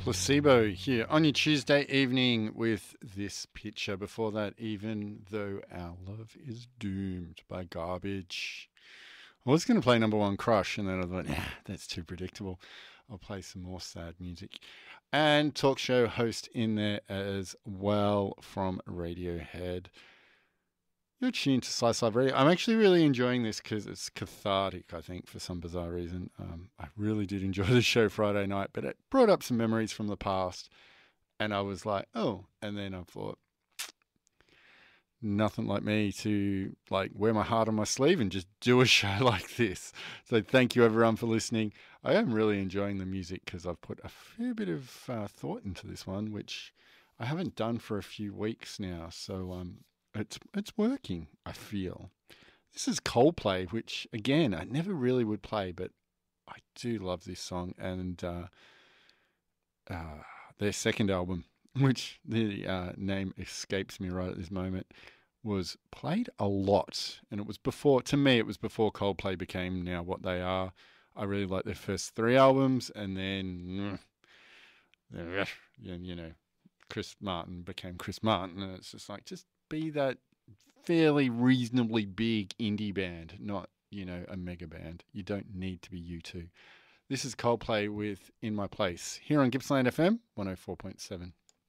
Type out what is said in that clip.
Placebo here on your Tuesday evening with this picture. Before that, Even Though Our Love Is Doomed by Garbage. I was going to play number one Crush, and then I thought, that's too predictable. I'll play some more sad music. And talk show host in there as well from Radiohead. You're tuned to Slice Live Radio. I'm actually really enjoying this because it's cathartic, I think, for some bizarre reason. I really did enjoy the show Friday night, but it brought up some memories from the past. And I was like, oh. And then I thought, nothing like me to like wear my heart on my sleeve and just do a show like this. So thank you everyone for listening. I am really enjoying the music because I've put a fair bit of thought into this one, which I haven't done for a few weeks now. So it's working, I feel. This is Coldplay, which again I never really would play, but I do love this song and their second album, which the name escapes me right at this moment, was played a lot. And it was before, to me, it was before Coldplay became now what they are. I really like their first three albums, and then, you know, Chris Martin became Chris Martin. And it's just like, just be that fairly reasonably big indie band, not, you know, a mega band. You don't need to be U2. This is Coldplay with In My Place here on Gippsland FM 104.7.